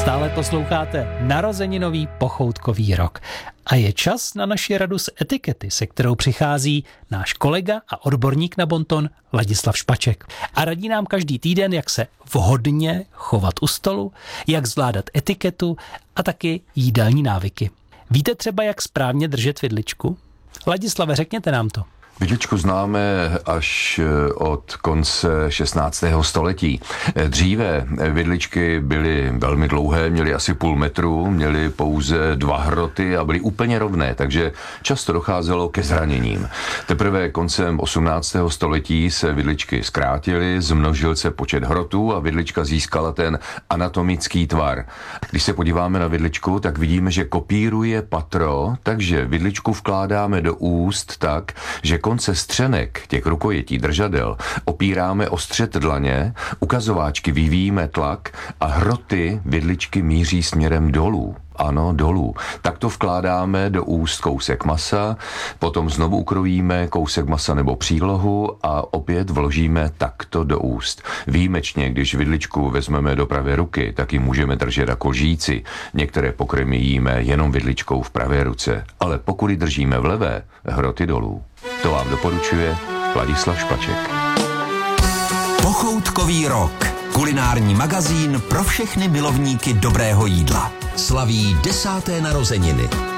Stále posloucháte narozeninový pochoutkový rok. A je čas na naši radu z etikety, se kterou přichází náš kolega a odborník na bonton Ladislav Špaček. A radí nám každý týden, jak se vhodně chovat u stolu, jak zvládat etiketu a taky jídelní návyky. Víte třeba, jak správně držet vidličku? Ladislave, řekněte nám to. Vidličku známe až od konce 16. století. Dříve vidličky byly velmi dlouhé, měly asi půl metru, měly pouze 2 hroty a byly úplně rovné, takže často docházelo ke zraněním. Teprve koncem 18. století se vidličky zkrátily, zmnožil se počet hrotů a vidlička získala ten anatomický tvar. Když se podíváme na vidličku, tak vidíme, že kopíruje patro, takže vidličku vkládáme do úst tak, že konce střenek těch rukojetí držadel opíráme o střed dlaně, ukazováčky vyvíjíme tlak a hroty vidličky míří směrem dolů. Ano, dolů. Takto vkládáme do úst kousek masa, potom znovu ukrojíme kousek masa nebo přílohu a opět vložíme takto do úst. Výjimečně, když vidličku vezmeme do pravé ruky, tak ji můžeme držet jako lžíci. Některé pokrmy jíme jenom vidličkou v pravé ruce, ale pokud ji držíme v levé, hroty dolů. To vám doporučuje Ladislav Špaček. Pochoutkový rok. Kulinární magazín pro všechny milovníky dobrého jídla. Slaví 10. narozeniny.